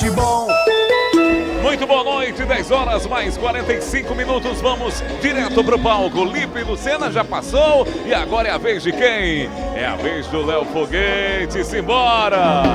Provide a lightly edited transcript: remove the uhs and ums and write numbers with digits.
Bom. Muito boa noite, 10 horas mais 45 minutos, vamos direto pro palco. Lipe e Lucena já passou e agora é a vez de quem? É a vez do Léo Foguete, simbora!